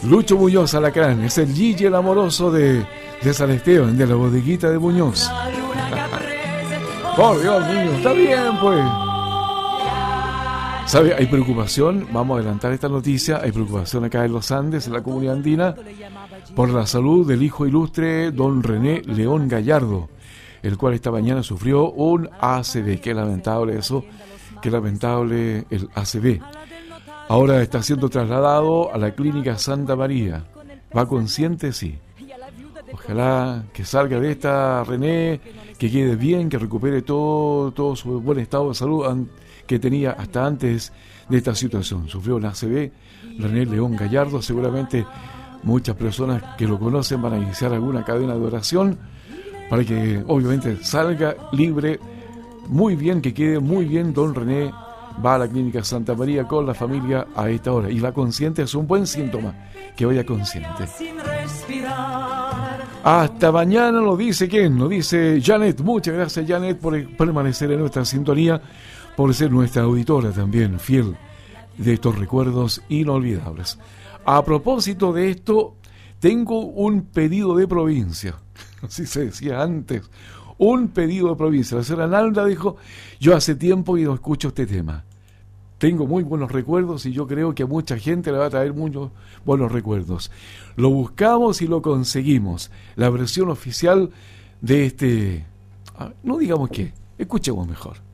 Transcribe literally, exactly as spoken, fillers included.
Lucho Muñoz Alacrán, es el Gigi el amoroso de, de San Esteban, de la bodeguita de Muñoz. Por Dios, niño, está bien, pues. ¿Sabe? Hay preocupación, vamos a adelantar esta noticia, hay preocupación acá en los Andes, en la comunidad andina, por la salud del hijo ilustre don René León Gallardo, el cual esta mañana sufrió un A C V. Qué lamentable eso, qué lamentable el A C V. Ahora está siendo trasladado a la clínica Santa María. ¿Va consciente? Sí. Ojalá que salga de esta, René, que quede bien, que recupere todo, todo su buen estado de salud que tenía hasta antes de esta situación. Sufrió un A C V, René León Gallardo. Seguramente muchas personas que lo conocen van a iniciar alguna cadena de oración para que obviamente salga libre, muy bien, que quede muy bien don René. Va a la clínica Santa María con la familia a esta hora y va consciente, es un buen síntoma que vaya consciente. Hasta mañana, lo dice quién, lo dice Janet. Muchas gracias, Janet, por permanecer en nuestra sintonía, por ser nuestra auditora también fiel de estos recuerdos inolvidables. A propósito de esto, tengo un pedido de provincia, así se decía antes. Un pedido de provincia. La señora Nalda dijo, yo hace tiempo y no escucho este tema. Tengo muy buenos recuerdos y yo creo que a mucha gente le va a traer muchos buenos recuerdos. Lo buscamos y lo conseguimos. La versión oficial de este... No digamos qué, escuchemos mejor.